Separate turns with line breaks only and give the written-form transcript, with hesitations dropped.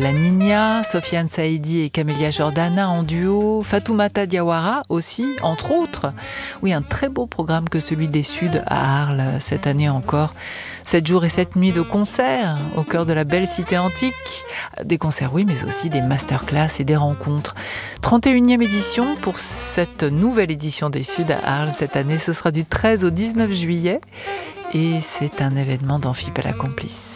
La Niña, Sofiane Saïdi et Camélia Jordana en duo, Fatoumata Diawara aussi, entre autres. Oui, un très beau programme que celui des Suds à Arles cette année encore. 7 jours et 7 nuits de concerts au cœur de la belle cité antique. Des concerts, oui, mais aussi des masterclass et des rencontres. 31e édition pour cette nouvelle édition des Suds à Arles cette année. Ce sera du 13 au 19 juillet et c'est un événement d'Amphipéla Complice.